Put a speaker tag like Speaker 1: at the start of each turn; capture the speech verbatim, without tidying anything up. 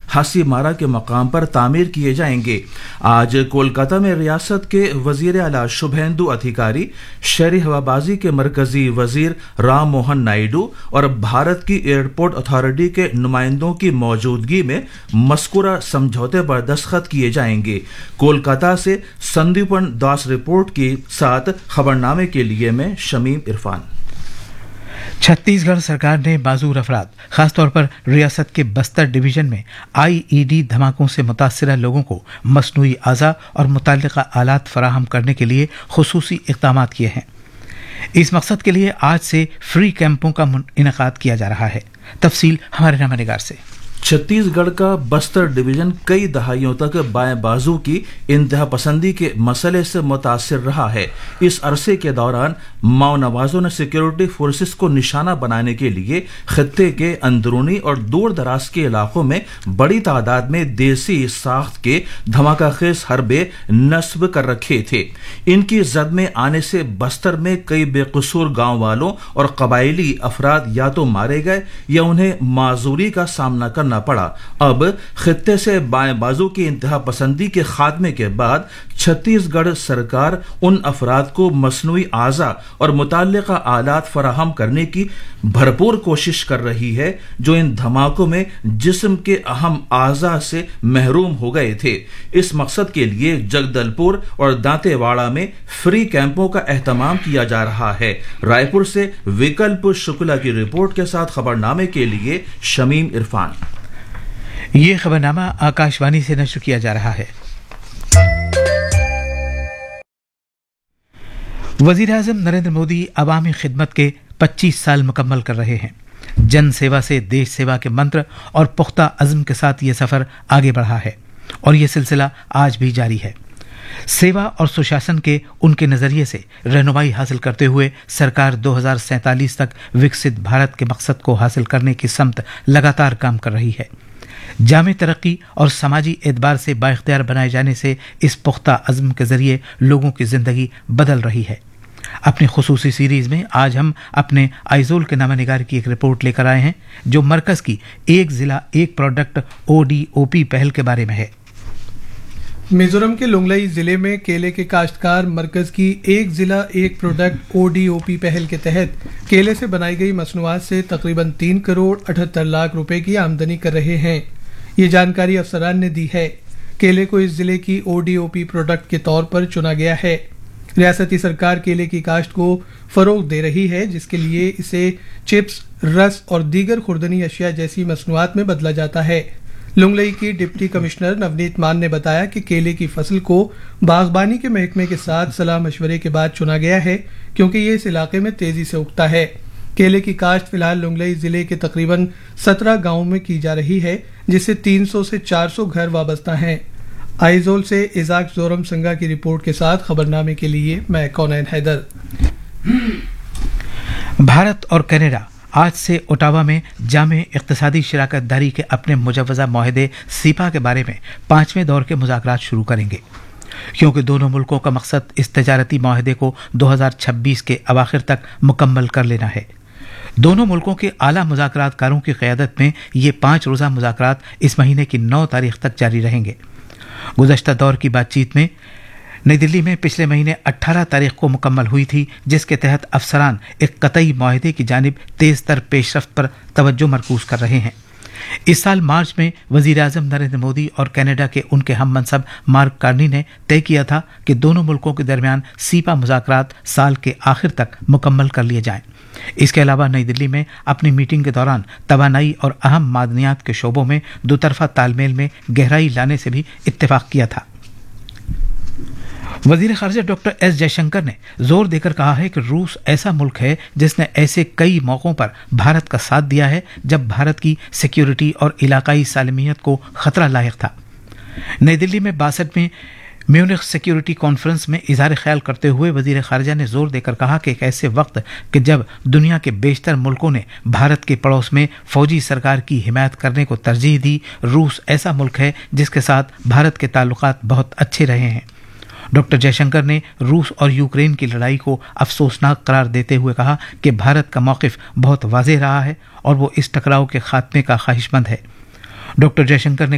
Speaker 1: ہاسی مارا کے مقام پر تعمیر کیے جائیں گے۔ آج کولکاتہ میں ریاست کے وزیر اعلیٰ شبھیندو ادھیکاری، شہری ہوابازی کے مرکزی وزیر رام موہن نائیڈو اور بھارت کی ایئرپورٹ اتھارٹی کے نمائندوں کی موجودگی میں مذکورہ سمجھوتے پر دستخط کیے جائیں گے۔ کولکاتہ سے سندیپن داس رپورٹ کے ساتھ خبرنامے کے لیے میں شمیم عرفان۔
Speaker 2: چھتیس گڑھ سرکار نے معذور افراد، خاص طور پر ریاست کے بستر ڈویژن میں آئی ای ڈی دھماکوں سے متاثرہ لوگوں کو مصنوعی اعضاء اور متعلقہ آلات فراہم کرنے کے لیے خصوصی اقدامات کیے ہیں۔ اس مقصد کے لیے آج سے فری کیمپوں کا انعقاد کیا جا رہا ہے۔ تفصیل ہمارے نامہ نگار سے۔
Speaker 1: چھتیس گڑھ کا بستر ڈویژن کئی دہائیوں تک بائیں بازو کی انتہا پسندی کے مسئلے سے متاثر رہا ہے۔ اس عرصے کے دوران ماؤ نوازوں نے سیکورٹی فورسز کو نشانہ بنانے کے لیے خطے کے اندرونی اور دور دراز کے علاقوں میں بڑی تعداد میں دیسی ساخت کے دھماکہ خیز حربے نصب کر رکھے تھے۔ ان کی زد میں آنے سے بستر میں کئی بے قصور گاؤں والوں اور قبائلی افراد یا تو مارے گئے یا انہیں معذوری کا سامنا کرنا پڑا۔ اب خطے سے بائیں بازو کی انتہا پسندی کے خاتمے کے بعد چھتیس گڑھ سرکار ان افراد کو مصنوعی اعضاء اور متعلقہ آلات فراہم کرنے کی بھرپور کوشش کر رہی ہے جو ان دھماکوں میں جسم کے اہم اعضاء سے محروم ہو گئے تھے۔ اس مقصد کے لیے جگدل پور اور دانتے واڑہ میں فری کیمپوں کا اہتمام کیا جا رہا ہے۔ رائے پور سے وکلپ شکلا کی رپورٹ کے ساتھ خبرنامے کے لیے شمیم عرفان۔
Speaker 2: یہ خبرنامہ آکاشوانی سے نشر کیا جا رہا ہے۔ وزیر اعظم نریندر مودی عوامی خدمت کے پچیس سال مکمل کر رہے ہیں۔ جن سیوا سے دیش سیوا کے منتر اور پختہ عزم کے ساتھ یہ سفر آگے بڑھا ہے اور یہ سلسلہ آج بھی جاری ہے۔ سیوا اور سشاسن کے ان کے نظریے سے رہنمائی حاصل کرتے ہوئے سرکار دو ہزار سینتالیس تک وکست بھارت کے مقصد کو حاصل کرنے کی سمت لگاتار کام کر رہی ہے۔ جامع ترقی اور سماجی اعتبار سے بااختیار بنائے جانے سے اس پختہ عزم کے ذریعے لوگوں کی زندگی بدل رہی ہے۔ اپنی خصوصی سیریز میں آج ہم اپنے آئیزول کے نامہ نگار کی ایک رپورٹ لے کر آئے ہیں جو مرکز کی ایک ضلع ایک پروڈکٹ او ڈی او پی پہل کے بارے میں ہے۔
Speaker 3: میزورم کے لونگلئی ضلع میں کیلے کے کاشتکار مرکز کی ایک ضلع ایک پروڈکٹ او ڈی او پی پہل کے تحت کیلے سے بنائی گئی مصنوعات سے تقریباً تین کروڑ اٹھہتر لاکھ روپے کی آمدنی کر رہے ہیں۔ یہ جانکاری افسران نے دی ہے۔ کیلے کو اس ضلع کی O D O P product کے طور پر چنا گیا ہے۔ ریاستی سرکار کیلے کی کاشت کو فروغ دے رہی ہے جس کے لیے اسے چپس، رس اور دیگر خوردنی اشیاء جیسی مصنوعات میں بدلا جاتا ہے۔ لونگلئی کی ڈپٹی کمشنر نونیت مان نے بتایا کہ کیلے کی فصل کو باغبانی کے محکمے کے ساتھ صلاح مشورے کے بعد چنا گیا ہے کیونکہ یہ اس علاقے میں تیزی سے اگتا ہے۔ کیلے کی کاشت فی الحال لونگلئی ضلع کے تقریباً سترہ گاؤں میں کی جا رہی ہے جس سے تین سو سے چار سو گھر وابستہ ہیں۔ آئیزول سے ازاک زورم سنگا کی رپورٹ کے ساتھ خبرنامے کے لیے میں کونین حیدر۔
Speaker 2: بھارت اور کینیڈا آج سے اوٹاوا میں جامع اقتصادی شراکت داری کے اپنے مجوزہ معاہدے سیپا کے بارے میں پانچویں دور کے مذاکرات شروع کریں گے کیونکہ دونوں ملکوں کا مقصد اس تجارتی معاہدے کو دو ہزار چھبیس کے اواخر تک مکمل کر لینا ہے۔ دونوں ملکوں کے اعلیٰ مذاکرات کاروں کی قیادت میں یہ پانچ روزہ مذاکرات اس مہینے کی نو تاریخ تک جاری رہیں گے۔ گزشتہ دور کی بات چیت میں نئی دلی میں پچھلے مہینے اٹھارہ تاریخ کو مکمل ہوئی تھی جس کے تحت افسران ایک قطعی معاہدے کی جانب تیز تر پیش رفت پر توجہ مرکوز کر رہے ہیں۔ اس سال مارچ میں وزیر اعظم نریندر مودی اور کینیڈا کے ان کے ہم منصب مارک کارنی نے طے کیا تھا کہ دونوں ملکوں کے درمیان سیپا مذاکرات سال کے آخر تک مکمل کر لیے جائیں۔ اس کے علاوہ نئی دلی میں اپنی میٹنگ کے دوران توانائی اور اہم معدنیات کے شعبوں میں دو طرفہ تال میل میں گہرائی لانے سے بھی اتفاق کیا تھا۔ وزیر خارجہ ڈاکٹر ایس جے شنکر نے زور دے کر کہا ہے کہ روس ایسا ملک ہے جس نے ایسے کئی موقعوں پر بھارت کا ساتھ دیا ہے جب بھارت کی سیکیورٹی اور علاقائی سالمیت کو خطرہ لاحق تھا۔ نئی دلی میں باسٹھ میں میونخ سیکیورٹی کانفرنس میں اظہار خیال کرتے ہوئے وزیر خارجہ نے زور دے کر کہا کہ ایک ایسے وقت کہ جب دنیا کے بیشتر ملکوں نے بھارت کے پڑوس میں فوجی سرکار کی حمایت کرنے کو ترجیح دی، روس ایسا ملک ہے جس کے ساتھ بھارت کے تعلقات بہت اچھے رہے ہیں۔ ڈاکٹر جے شنکر نے روس اور یوکرین کی لڑائی کو افسوسناک قرار دیتے ہوئے کہا کہ بھارت کا موقف بہت واضح رہا ہے اور وہ اس ٹکراؤ کے خاتمے کا خواہش مند ہے۔ ڈاکٹر جے شنکر نے